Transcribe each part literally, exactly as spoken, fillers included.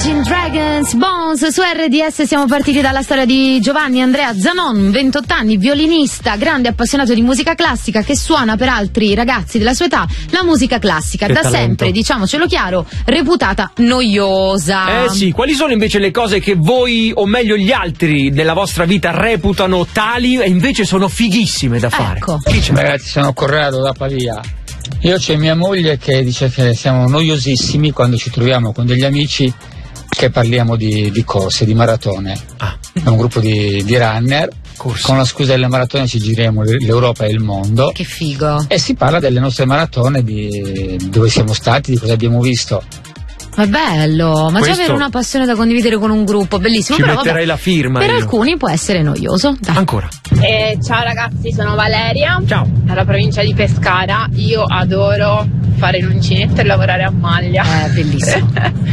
Imagine Dragons, Bones su R D S. Siamo partiti dalla storia di Giovanni Andrea Zanon, ventotto anni, violinista, grande appassionato di musica classica, che suona per altri ragazzi della sua età la musica classica, che da talento. sempre, diciamocelo chiaro, reputata noiosa. Eh sì, quali sono invece le cose che voi, o meglio gli altri, nella vostra vita reputano tali e invece sono fighissime da fare? Ecco. Ragazzi, sono Corrado da Pavia. Io c'è mia moglie che dice che siamo noiosissimi quando ci troviamo con degli amici che parliamo di, di corse, di maratone. Ah. È un gruppo di, di runner. Corsi. Con la scusa delle maratone ci giriamo l'Europa e il mondo. Che figo. E si parla delle nostre maratone, di dove siamo stati, di cosa abbiamo visto. Ma bello, ma Questo... già avere una passione da condividere con un gruppo, bellissimo. Ci però, metterei vabbè, la firma. per io. alcuni può essere noioso. Dai. Ancora. Eh, ciao ragazzi, sono Valeria. Ciao. Dalla provincia di Pescara. Io adoro fare l'uncinetto e lavorare a maglia. Eh, bellissimo.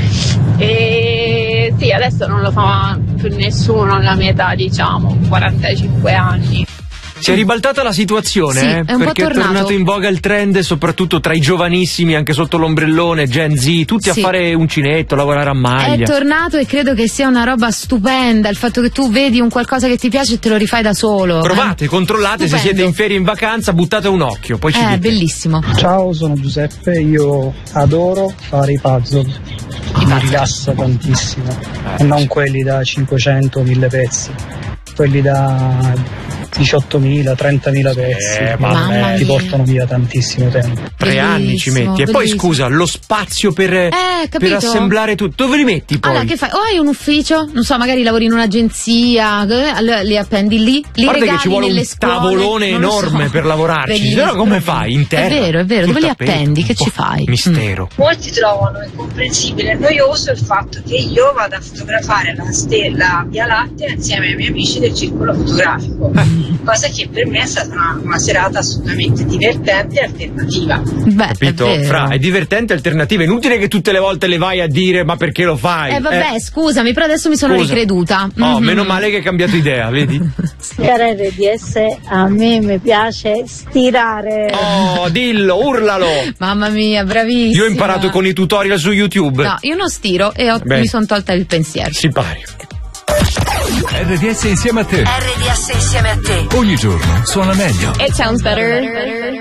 E sì, adesso non lo fa più nessuno alla mia età, diciamo, quarantacinque anni. Si è ribaltata la situazione, Sì, eh? è un po' Perché è tornato. tornato in voga il trend, soprattutto tra i giovanissimi, anche sotto l'ombrellone, Gen Z, tutti Sì. a fare uncinetto, lavorare a maglia. È tornato e credo che sia una roba stupenda il fatto che tu vedi un qualcosa che ti piace e te lo rifai da solo. Provate, eh? controllate, Stupendo. se siete in ferie in vacanza, buttate un occhio, poi ci Eh, dite. bellissimo. Ciao, sono Giuseppe, io adoro fare i puzzle, mi rilassa tantissimo, e non quelli da cinquecento mille pezzi, quelli da diciottomila, trentamila pezzi, Eh, mamma ti mia. portano via tantissimo tempo. Tre anni ci metti. E poi bellissimo. scusa, lo spazio per, Eh, per capito? assemblare tutto, dove li metti poi? Allora, che fai? O hai un ufficio, non so, magari lavori in un'agenzia, eh, allora li appendi lì, li A parte regali che ci vuole nelle un scuole, tavolone non lo so. enorme per lavorarci. Bellissimo. Allora come fai? In terra? È vero, è vero, Sul dove li tappeto? appendi? Che ci Boh, fai? Mistero. Molti trovano incomprensibile e noioso il fatto che io vada a fotografare la stella Via Lattea insieme ai miei amici del circolo fotografico, cosa che per me è stata una, una serata assolutamente divertente e alternativa. Beh, Capito? è vero. Fra, è divertente, alternativa. Inutile che tutte le volte le vai a dire ma perché lo fai? Eh vabbè, Eh, scusami, però adesso mi sono scusa. ricreduta. Oh, Mhm. meno male che hai cambiato idea, vedi? Cara R D S, a me mi piace stirare. Oh, dillo, urlalo! Mamma mia, bravissima. Io ho imparato con i tutorial su YouTube. No, io non stiro e ho- Beh. mi sono tolta il pensiero. Si pari. R D S insieme a te. R D S insieme a te. Ogni giorno suona meglio. It sounds better.